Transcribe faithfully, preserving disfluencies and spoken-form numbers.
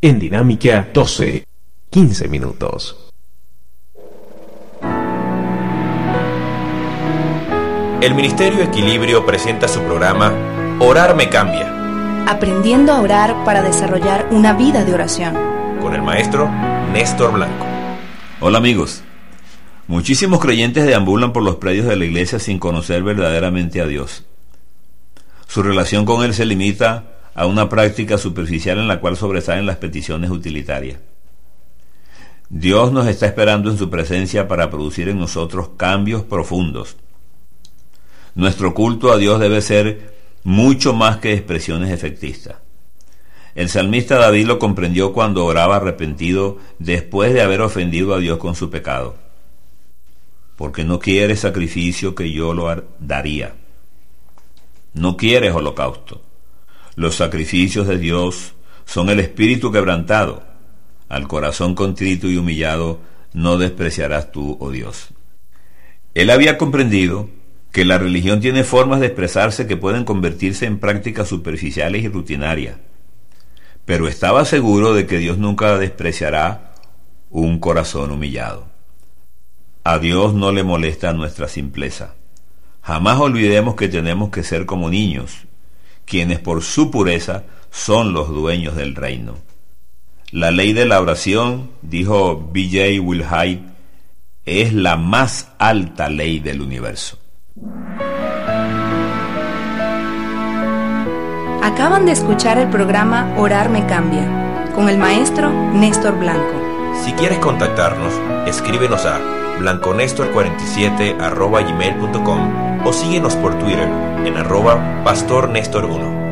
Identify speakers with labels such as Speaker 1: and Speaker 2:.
Speaker 1: En Dinámica doce, quince minutos.
Speaker 2: El Ministerio Equilibrio presenta su programa Orar me cambia.
Speaker 3: Aprendiendo a orar para desarrollar una vida de oración.
Speaker 2: Con el maestro Néstor Blanco.
Speaker 4: Hola amigos. Muchísimos creyentes deambulan por los predios de la iglesia sin conocer verdaderamente a Dios. Su relación con Él se limita a una práctica superficial en la cual sobresalen las peticiones utilitarias. Dios nos está esperando en su presencia para producir en nosotros cambios profundos. Nuestro culto a Dios debe ser mucho más que expresiones efectistas. El salmista David lo comprendió cuando oraba arrepentido después de haber ofendido a Dios con su pecado. Porque no quiere sacrificio que yo lo daría. No quieres holocausto. Los sacrificios de Dios son el espíritu quebrantado. Al corazón contrito y humillado no despreciarás tú, oh Dios. Él había comprendido que la religión tiene formas de expresarse que pueden convertirse en prácticas superficiales y rutinarias. Pero estaba seguro de que Dios nunca despreciará un corazón humillado. A Dios no le molesta nuestra simpleza. Jamás olvidemos que tenemos que ser como niños, quienes por su pureza son los dueños del reino. La ley de la oración, dijo B J Wilhite, es la más alta ley del universo.
Speaker 3: Acaban de escuchar el programa Orar me cambia, con el maestro Néstor Blanco.
Speaker 2: Si quieres contactarnos, escríbenos a blanconestor cuarenta y siete arroba gmail punto com o síguenos por Twitter en arroba pastor Néstor uno.